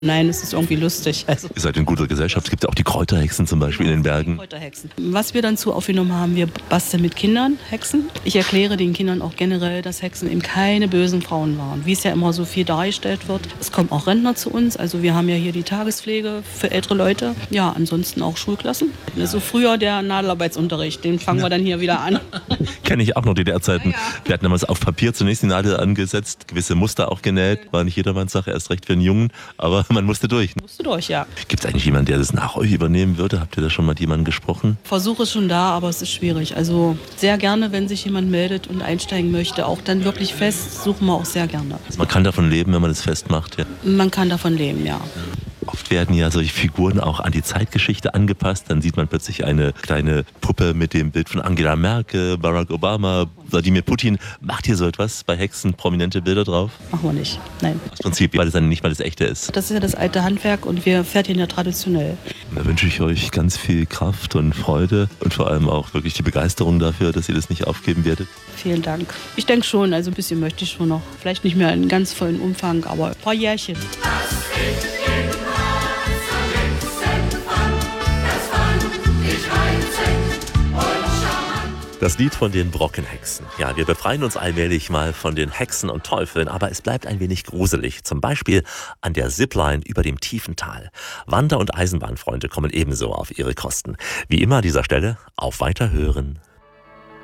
Nein, es ist irgendwie lustig. Also, Ihr seid in guter Gesellschaft. Es gibt ja auch die Kräuterhexen zum Beispiel in den Bergen. Kräuterhexen. Was wir dann zu aufgenommen haben, wir basteln mit Kindern Hexen. Ich erkläre den Kindern auch generell, dass Hexen eben keine bösen Frauen waren, wie es ja immer so viel dargestellt wird. Es kommen auch Rentner zu uns, also wir haben ja hier die Tagespflege für ältere Leute. Ja, ansonsten auch Schulklassen. Also früher der Nadelarbeitsunterricht, den fangen wir dann hier wieder an. Kenne ich auch noch DDR-Zeiten. Ja, ja. Wir hatten damals auf Papier zunächst die Nadel angesetzt, gewisse Muster auch genäht. War nicht jedermanns Sache, erst recht für einen Jungen, aber man musste durch. Musst du durch, ja. Gibt es eigentlich jemanden, der das nach euch übernehmen würde? Habt ihr da schon mal mit jemandem gesprochen? Versuch ist schon da, aber es ist schwierig. Also sehr gerne, wenn sich jemand meldet und einsteigen möchte, auch dann wirklich fest, suchen wir auch sehr gerne. Also man kann davon leben, wenn man das festmacht. Ja. Man kann davon leben, ja. Oft werden ja solche Figuren auch an die Zeitgeschichte angepasst. Dann sieht man plötzlich eine kleine Puppe mit dem Bild von Angela Merkel, Barack Obama, Wladimir Putin. Macht ihr so etwas bei Hexen, prominente Bilder drauf? Machen wir nicht. Nein. Aus Prinzip, weil es dann nicht mal das Echte ist. Das ist ja das alte Handwerk und wir fertigen ja traditionell. Da wünsche ich euch ganz viel Kraft und Freude und vor allem auch wirklich die Begeisterung dafür, dass ihr das nicht aufgeben werdet. Vielen Dank. Ich denke schon, also ein bisschen möchte ich schon noch. Vielleicht nicht mehr in ganz vollen Umfang, aber ein paar Jährchen. Das Lied von den Brockenhexen. Ja, wir befreien uns allmählich mal von den Hexen und Teufeln, aber es bleibt ein wenig gruselig. Zum Beispiel an der Zipline über dem tiefen Tal. Wander- und Eisenbahnfreunde kommen ebenso auf ihre Kosten. Wie immer an dieser Stelle, auf Weiterhören.